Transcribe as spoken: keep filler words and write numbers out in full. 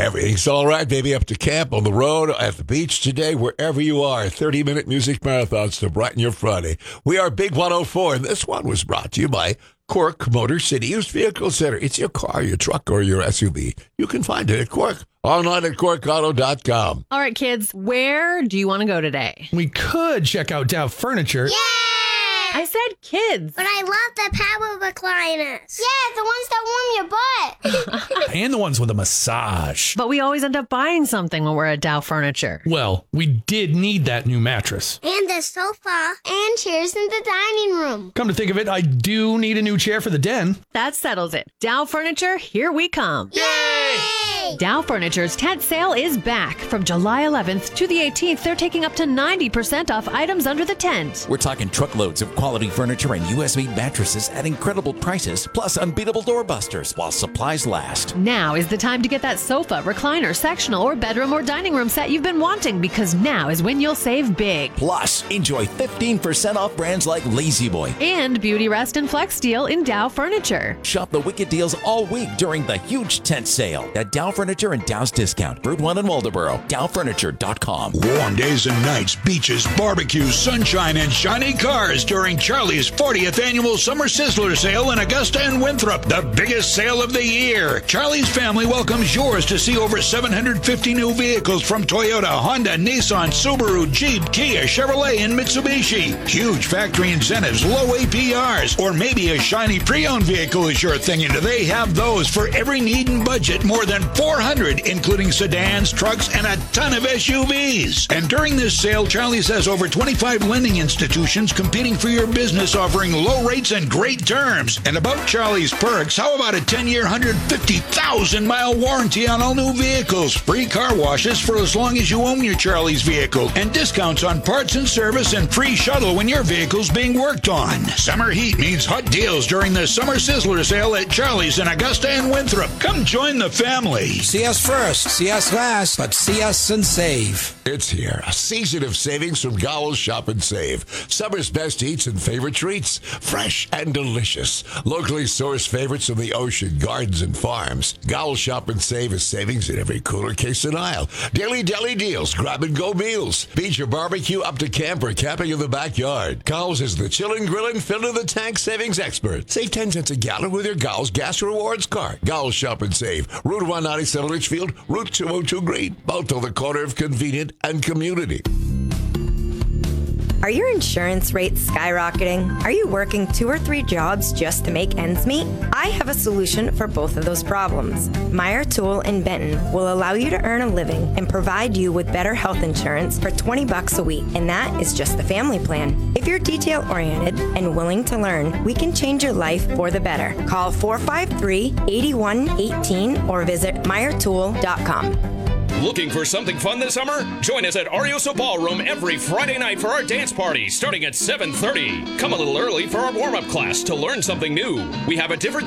Everything's all right, baby. Up to camp, on the road, at the beach today, wherever you are. thirty-minute music marathons to brighten your Friday. We are Big one oh four, and this one was brought to you by Quirk Motor City Used Vehicle Center. It's your car, your truck, or your S U V. You can find it at Quirk. Online at Quirk Auto dot com. All right, kids, where do you want to go today? We could check out Dow Furniture. Yeah! I said kids. But I love the power recliners. Yeah, the ones that warm your butt. And the ones with a massage. But we always end up buying something when we're at Dow Furniture. Well, we did need that new mattress. And the sofa. And chairs in the dining room. Come to think of it, I do need a new chair for the den. That settles it. Dow Furniture, here we come. Yay! Dow Furniture's tent sale is back. From July eleventh to the eighteenth, they're taking up to ninety percent off items under the tent. We're talking truckloads of quality furniture and U S made mattresses at incredible prices, plus unbeatable doorbusters while supplies last. Now is the time to get that sofa, recliner, sectional, or bedroom or dining room set you've been wanting, because now is when you'll save big. Plus, enjoy fifteen percent off brands like Lazy Boy and Beauty Rest and Flex Deal in Dow Furniture. Shop the wicked deals all week during the huge tent sale at Dow Furniture and Dow's Discount, Route one in Waldoboro, Dow Furniture dot com. Warm days and nights, beaches, barbecues, sunshine, and shiny cars during Charlie's fortieth Annual Summer Sizzler Sale in Augusta and Winthrop, the biggest sale of the year. Charlie's family welcomes yours to see over seven hundred fifty new vehicles from Toyota, Honda, Nissan, Subaru, Jeep, Kia, Chevrolet, and Mitsubishi. Huge factory incentives, low A P Rs, or maybe a shiny pre-owned vehicle is your thing, and they have those for every need and budget. More than four hundred, including sedans, trucks, and a ton of S U Vs. And during this sale, Charlie's has over twenty-five lending institutions competing for your business, offering low rates and great terms. And about Charlie's perks, how about a ten-year, one hundred fifty thousand mile warranty on all new vehicles, free car washes for as long as you own your Charlie's vehicle, and discounts on parts and service, and free shuttle when your vehicle's being worked on. Summer heat means hot deals during the Summer Sizzler Sale at Charlie's in Augusta and Winthrop. Come join the family. See us first, see us last, but see us and save. It's here, a season of savings from Gowell's Shop and Save. Summer's best eats and favorite treats, fresh and delicious. Locally sourced favorites from the ocean, gardens, and farms. Gowell's Shop and Save is savings in every cooler, case, and aisle. Daily deli deals, grab-and-go meals. Beach or barbecue up to camp or camping in the backyard. Gowell's is the chillin', grillin', fill-to-the-tank savings expert. Save ten cents a gallon with your Gowell's Gas Rewards card. Gowell's Shop and Save. Route one ninety-seven Litchfield, Route two oh two Green. Both on the corner of convenient and community. Are your insurance rates skyrocketing? Are you working two or three jobs just to make ends meet? I have a solution for both of those problems. Meyer Tool in Benton will allow you to earn a living and provide you with better health insurance for twenty bucks a week, and that is just the family plan. If you're detail-oriented and willing to learn, we can change your life for the better. Call four five three, eight one one eight or visit meyer tool dot com. Looking for something fun this summer? Join us at Arioso Ballroom every Friday night for our dance party starting at seven thirty. Come a little early for our warm-up class to learn something new. We have a different